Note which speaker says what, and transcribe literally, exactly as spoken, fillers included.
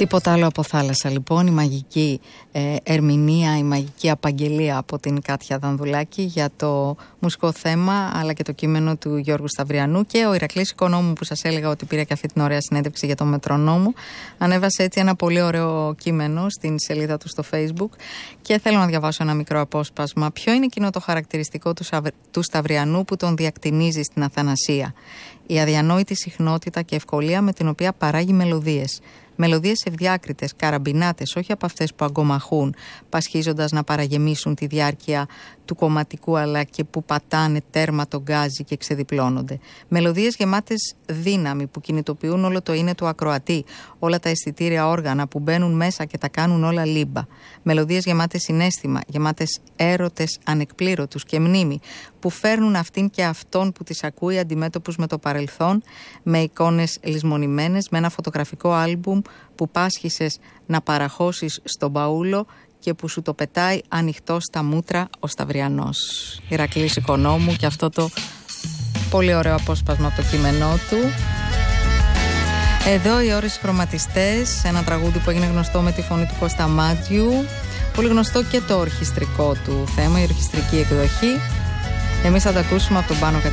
Speaker 1: Τίποτα άλλο από θάλασσα λοιπόν, η μαγική ε, ερμηνεία, η μαγική απαγγελία από την Κάτια Δανδουλάκη για το μουσικό θέμα αλλά και το κείμενο του Γιώργου Σταυριανού. Και ο Ηρακλής Οικονόμου, που σας έλεγα ότι πήρε και αυτή την ωραία συνέντευξη για το Μετρονόμο, ανέβασε έτσι ένα πολύ ωραίο κείμενο στην σελίδα του στο Facebook και θέλω να διαβάσω ένα μικρό απόσπασμα. Ποιο είναι εκείνο το χαρακτηριστικό του, Σαβ... του Σταυριανού που τον διακτηνίζει στην αθανασία? Η αδιανόητη συχνότητα και ευκολία με την οποία παράγει μελωδίες. Μελωδίες ευδιάκριτες, καραμπινάτες, όχι από αυτές που αγκομαχούν, πασχίζοντας να παραγεμίσουν τη διάρκεια του κομματικού, αλλά και που πατάνε τέρμα τον γκάζι και ξεδιπλώνονται. Μελωδίες γεμάτες δύναμη που κινητοποιούν όλο το είναι του ακροατή, όλα τα αισθητήρια όργανα που μπαίνουν μέσα και τα κάνουν όλα λίμπα. Μελωδίες γεμάτες συναίσθημα, γεμάτες έρωτες ανεκπλήρωτους και μνήμη, που φέρνουν αυτήν και αυτόν που τις ακούει αντιμέτωπους με το παρελθόν, με εικόνες λησμονημένες, με ένα φωτογραφικό άλμπουμ που πάσχισες να παραχώσεις στον μπαούλο και που σου το πετάει ανοιχτό στα μούτρα ο Σταυριανός. Ηρακλής Οικονόμου, και αυτό το πολύ ωραίο απόσπασμα από το κείμενό του. Εδώ οι ώρες χρωματιστές, ένα τραγούδι που έγινε γνωστό με τη φωνή του Κώστα Μάτζιου, πολύ γνωστό και το ορχιστρικό του θέμα, η ορχιστρική εκδοχή. Εμείς θα τα ακούσουμε από τον Πάνο Κατσιμίρη.